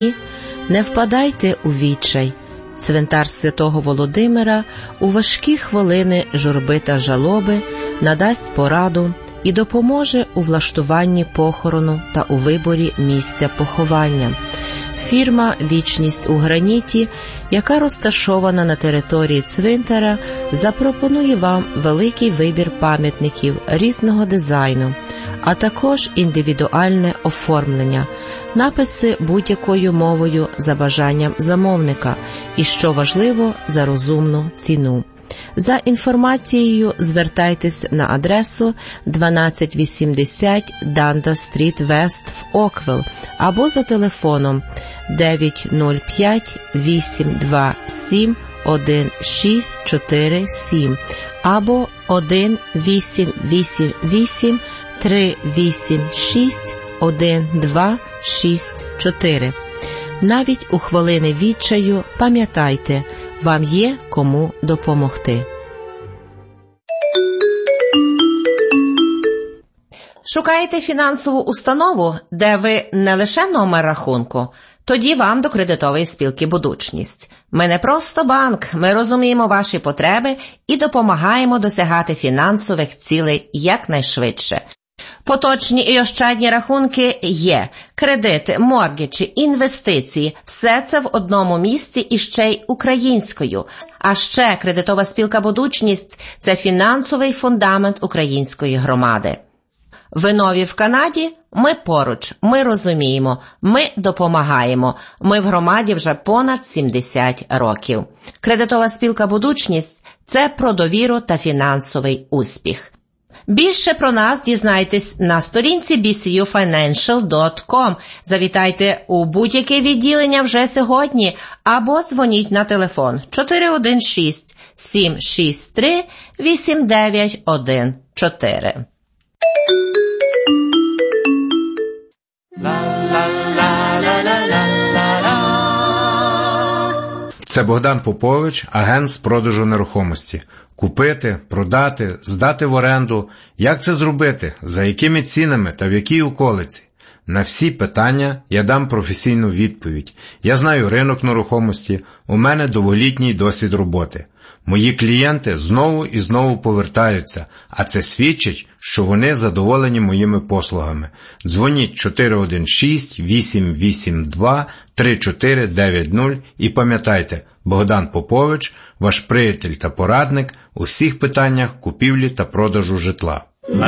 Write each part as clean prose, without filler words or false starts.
Не впадайте у відчай. Цвинтар Святого Володимира у важкі хвилини журби та жалоби надасть пораду і допоможе у влаштуванні похорону та у виборі місця поховання. Фірма «Вічність у граніті», яка розташована на території цвинтара, запропонує вам великий вибір пам'ятників різного дизайну, а також індивідуальне оформлення, написи будь-якою мовою за бажанням замовника і, що важливо, за розумну ціну. За інформацією звертайтесь на адресу 1280 Данда Стріт Вест в Оквіл або за телефоном 905-827-1647 або 1-888-386-1264. Навіть у хвилини відчаю пам'ятайте, вам є кому допомогти. Шукаєте фінансову установу, де ви не лише номер рахунку? Тоді вам до кредитової спілки «Будучність». Ми не просто банк, ми розуміємо ваші потреби і допомагаємо досягати фінансових цілей якнайшвидше. Поточні і ощадні рахунки є, кредити, моргіджі, інвестиції – все це в одному місці і ще й українською. А ще кредитова спілка «Будучність» – це фінансовий фундамент української громади. Ви нові в Канаді? Ми поруч, ми розуміємо, ми допомагаємо. Ми в громаді вже понад 70 років. Кредитова спілка «Будучність» – це про довіру та фінансовий успіх. Більше про нас дізнайтесь на сторінці bcufinancial.com. Завітайте у будь-яке відділення вже сьогодні або дзвоніть на телефон 416-763-8914. Це Богдан Попович, агент з продажу нерухомості. Купити, продати, здати в оренду. Як це зробити? За якими цінами та в якій околиці? На всі питання я дам професійну відповідь. Я знаю ринок нерухомості, у мене довголітній досвід роботи. Мої клієнти знову і знову повертаються, а це свідчить, що вони задоволені моїми послугами. Дзвоніть 416-882-3490 і пам'ятайте, Богдан Попович, ваш приятель та порадник у всіх питаннях купівлі та продажу житла.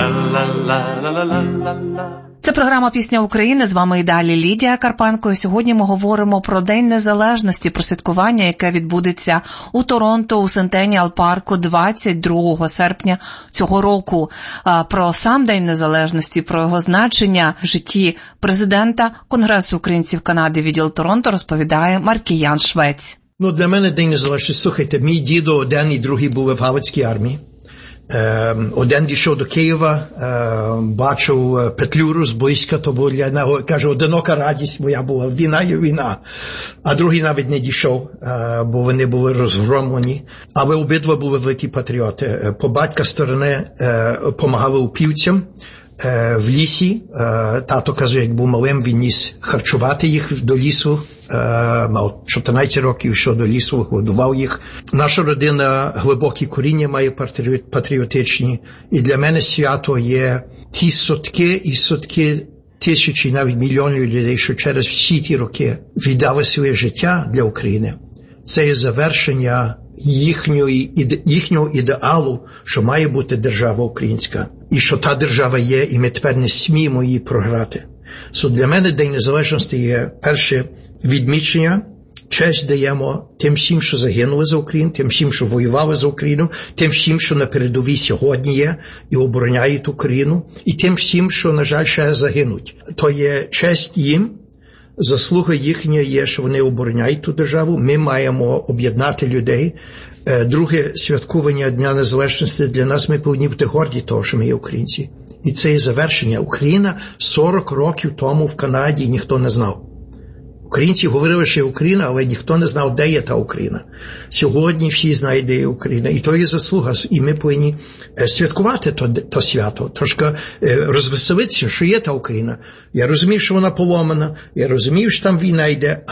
Це програма «Пісня України». З вами і далі Лідія Карпенко. І сьогодні ми говоримо про День Незалежності, про святкування, яке відбудеться у Торонто у Сентеніал Парку 22 серпня цього року. Про сам День Незалежності, про його значення в житті президента Конгресу українців Канади відділ Торонто розповідає Маркіян Швець. Для мене День Незалежності, слухайте, мій дідо один і другий були в Галицькій армії. Один дійшов до Києва, бачив Петлюру зблизька, то було для нього, каже, одинока радість моя була, війна є війна. А другий навіть не дійшов, бо вони були розгромлені. Але обидва були великі патріоти. По батька сторони помагали упівцям в лісі. Тато, каже, як був малим, він ніс харчувати їх до лісу. Мав 14 років, йшов до лісу, годував їх. Наша родина глибокі коріння має патріотичні. І для мене свято є ті сотки і сотки тисячі, навіть мільйонів людей, що через всі ті роки віддали своє життя для України. Це є завершення їхнього ідеалу, що має бути держава українська. І що та держава є, і ми тепер не сміємо її програти. Для мене День Незалежності є перше відмічення, честь даємо тим всім, що загинули за Україну, тим всім, що воювали за Україну, тим всім, що на передовій сьогодні є і обороняють Україну, і тим всім, що, на жаль, ще загинуть. То є честь їм, заслуга їхня є, що вони обороняють ту державу. Ми маємо об'єднати людей. Друге святкування Дня Незалежності для нас, ми повинні бути горді того, що ми є українці. І це є завершення. Україна 40 років тому в Канаді ніхто не знав. Українці говорили, що є Україна, але ніхто не знав, де є та Україна. Сьогодні всі знають, де є Україна. І то є заслуга. І ми повинні святкувати то свято. Трошки розвеселитися, що є та Україна. Я розумів, що вона поломана. Я розумів, що там війна йде.